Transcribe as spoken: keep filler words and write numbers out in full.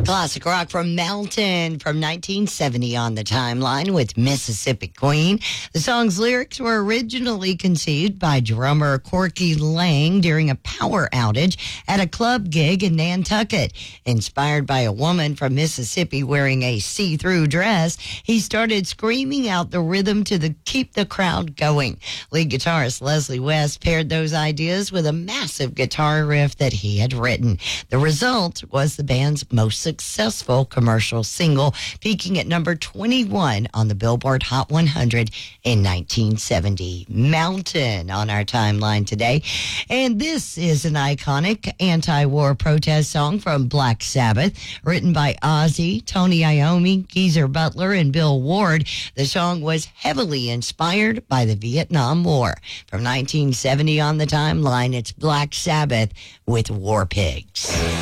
Classic rock from Mountain from nineteen seventy on the timeline with Mississippi Queen. The song's lyrics were originally conceived by drummer Corky Lang during a power outage at a club gig in Nantucket. Inspired by a woman from Mississippi wearing a see-through dress, he started screaming out the rhythm to the keep the crowd going. Lead guitarist Leslie West paired those ideas with a massive guitar riff that he had written. The result was the band's most successful commercial single, peaking at number twenty-one on the Billboard Hot one hundred in nineteen seventy. Mountain on our timeline today. And this is an iconic anti-war protest song from Black Sabbath, written by Ozzy, Tony Iommi, Geezer Butler, and Bill Ward. The song was heavily inspired by the Vietnam War. From nineteen seventy on the timeline, it's Black Sabbath with War Pigs.